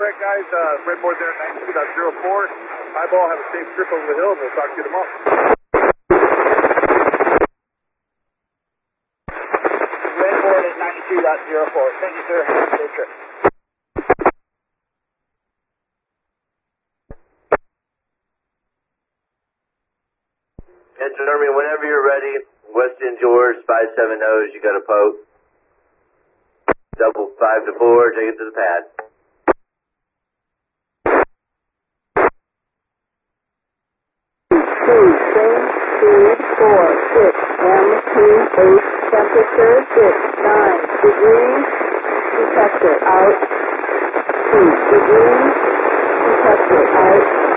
Right, guys, Redboard there, 92.04. Eyeball, have a safe trip over the hill, and we'll talk to you tomorrow. Redboard at 92.04. Thank you, sir. Have a safe trip. Engine Army, whenever you're ready, Weston George, 570, you got a poke. Double 5 to 4, take it to the pad. 2, 3, 2, 4, 6, 1, 2, 8, temperature 6, 9 degrees, detector out, 2 degrees, detector out.